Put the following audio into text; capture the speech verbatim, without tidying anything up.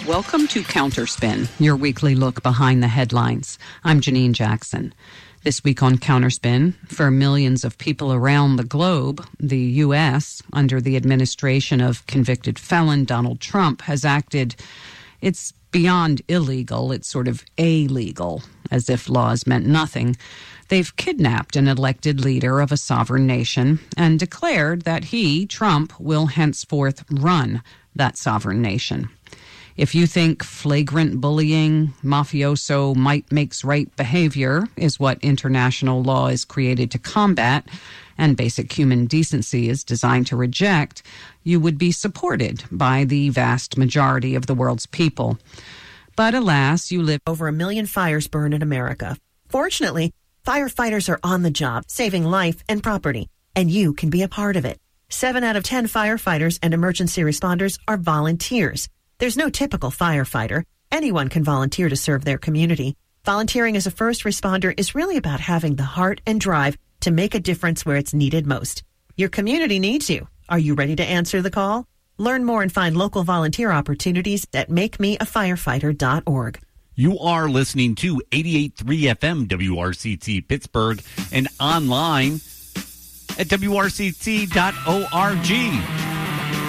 Welcome to Counterspin, your weekly look behind the headlines. I'm Janine Jackson. This week on Counterspin, for millions of people around the globe, the U S, under the administration of convicted felon Donald Trump, has acted, it's beyond illegal, it's sort of illegal, as if laws meant nothing. They've kidnapped an elected leader of a sovereign nation and declared that he, Trump, will henceforth run that sovereign nation. If you think flagrant bullying, mafioso might makes right behavior is what international law is created to combat and basic human decency is designed to reject, you would be supported by the vast majority of the world's people. But alas, you live... Over a million fires burn in America. Fortunately, firefighters are on the job, saving life and property, and you can be a part of it. Seven out of ten firefighters and emergency responders are volunteers. There's no typical firefighter. Anyone can volunteer to serve their community. Volunteering as a first responder is really about having the heart and drive to make a difference where it's needed most. Your community needs you. Are you ready to answer the call? Learn more and find local volunteer opportunities at make me a firefighter dot org. You are listening to eighty-eight point three F M W R C T Pittsburgh and online at W R C T dot org.